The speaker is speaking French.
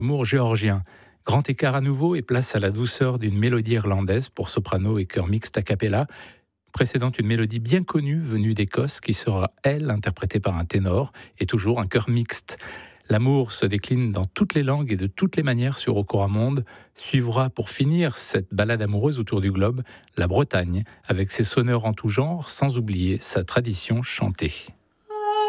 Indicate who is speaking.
Speaker 1: Humour géorgien. Grand écart à nouveau et place à la douceur d'une mélodie irlandaise pour soprano et chœur mixte a cappella, précédant une mélodie bien connue venue d'Écosse qui sera, elle, interprétée par un ténor et toujours un chœur mixte. L'amour se décline dans toutes les langues et de toutes les manières sur Okora Monde. Suivra pour finir cette balade amoureuse autour du globe, la Bretagne, avec ses sonneurs en tout genre, sans oublier sa tradition chantée.